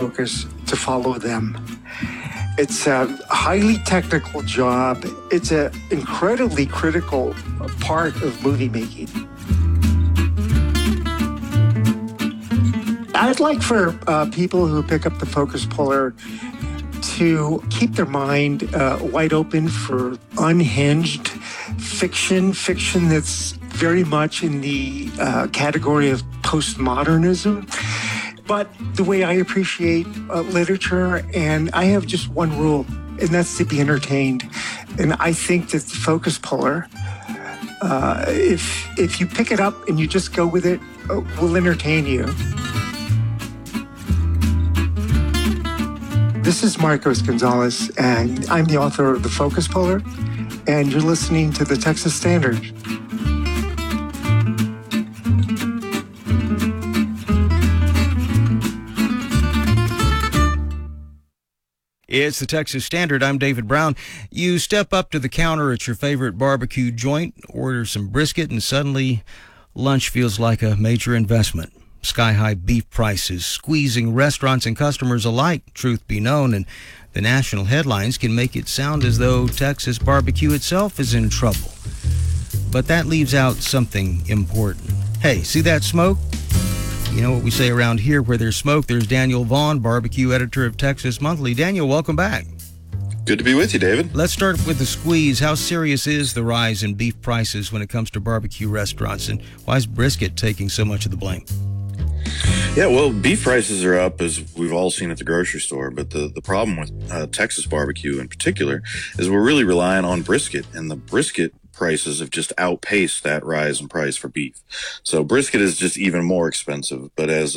focus to follow them. It's a highly technical job. It's an incredibly critical part of movie making. I'd like for people who pick up the focus puller to keep their mind wide open for unhinged fiction that's very much in the category of postmodernism. But the way I appreciate literature, and I have just one rule, and that's to be entertained. And I think that the focus puller, if you pick it up and you just go with it, will entertain you. This is Marcos Gonzalez, and I'm the author of The Focus Puller, and you're listening to the Texas Standard. It's the Texas Standard. I'm David Brown. You step up to the counter at your favorite barbecue joint, order some brisket, and suddenly lunch feels like a major investment. Sky-high beef prices squeezing restaurants and customers alike, truth be known, and the national headlines can make it sound as though Texas barbecue itself is in trouble. But that leaves out something important. Hey, see that smoke? You know what we say around here, where there's smoke, there's Daniel Vaughn, barbecue editor of Texas Monthly. Daniel, welcome back. Good to be with you, David. Let's start with the squeeze. How serious is the rise in beef prices when it comes to barbecue restaurants, and why is brisket taking so much of the blame? Yeah, well, beef prices are up, as we've all seen at the grocery store, but the problem with Texas barbecue in particular is we're really relying on brisket, and the brisket prices have just outpaced that rise in price for beef. So brisket is just even more expensive. But as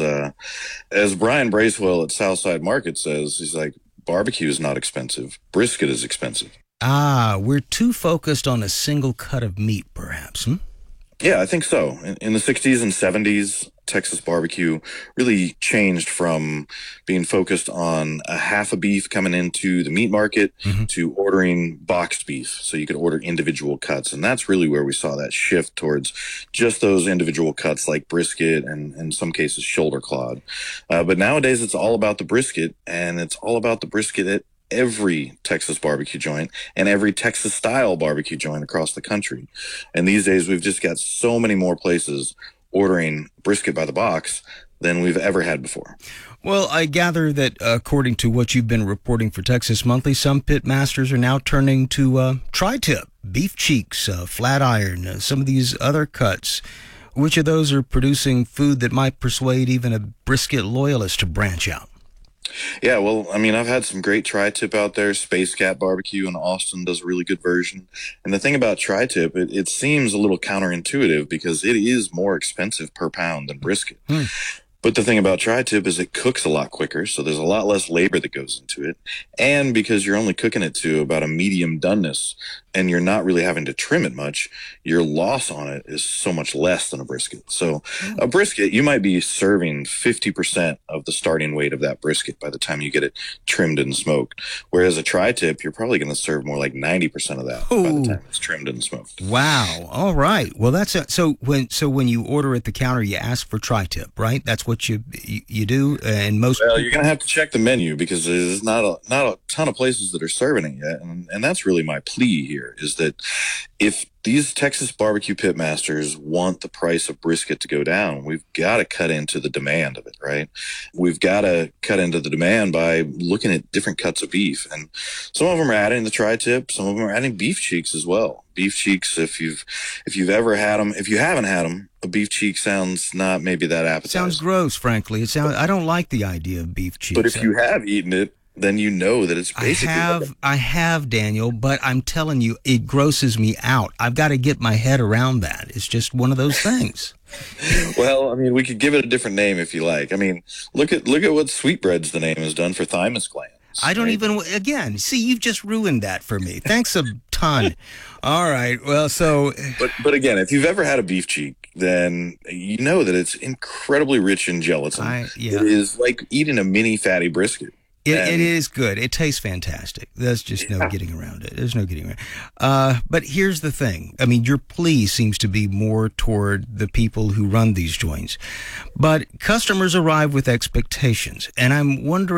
Brian Bracewell at Southside Market says, he's like, barbecue is not expensive. Brisket is expensive. We're too focused on a single cut of meat, perhaps. Yeah, I think so. In the 60s and 70s, Texas barbecue really changed from being focused on a half a beef coming into the meat market to ordering boxed beef. So you could order individual cuts. And that's really where we saw that shift towards just those individual cuts like brisket and in some cases shoulder clod. But nowadays it's all about the brisket, and it's all about the brisket at every Texas barbecue joint and every Texas style barbecue joint across the country. And these days we've just got so many more places ordering brisket by the box than we've ever had before. Well, I gather that according to what you've been reporting for Texas Monthly, some pit masters are now turning to tri-tip, beef cheeks, flat iron, some of these other cuts. Which of those are producing food that might persuade even a brisket loyalist to branch out? Yeah, well, I mean, I've had some great tri-tip out there. Space Cat Barbecue in Austin does a really good version. And the thing about tri-tip, it seems a little counterintuitive because it is more expensive per pound than brisket. But the thing about tri-tip is it cooks a lot quicker, so there's a lot less labor that goes into it. And because you're only cooking it to about a medium doneness and you're not really having to trim it much, your loss on it is so much less than a brisket. So a brisket, you might be serving 50% of the starting weight of that brisket by the time you get it trimmed and smoked. Whereas a tri-tip, you're probably going to serve more like 90% of that by the time it's trimmed and smoked. Wow. All right. Well, that's so when you order at the counter, you ask for tri-tip, right? That's what you do, and most. Well, you're gonna have to check the menu because there's not a ton of places that are serving it yet, and that's really my plea here is that if these Texas barbecue pit masters want the price of brisket to go down, we've got to cut into the demand of it, right? We've got to cut into the demand by looking at different cuts of beef. And some of them are adding the tri-tip, some of them are adding beef cheeks as well. Beef cheeks, if you've ever had them, if you haven't had them, a beef cheek sounds not maybe that appetizing. Sounds gross, frankly. I don't like the idea of beef cheeks. But if you have eaten it, then you know that it's basically... I have, Daniel, but I'm telling you, it grosses me out. I've got to get my head around that. It's just one of those things. Well, I mean, we could give it a different name if you like. I mean, look at what Sweetbreads, the name, has done for thymus glands. I don't even, again, see, you've just ruined that for me. Thanks a ton. All right, well, so... But again, if you've ever had a beef cheek, then you know that it's incredibly rich in gelatin. It is like eating a mini fatty brisket. It is good. It tastes fantastic. There's just no getting around it. There's no getting around. But here's the thing. I mean, your plea seems to be more toward the people who run these joints. But customers arrive with expectations. And I'm wondering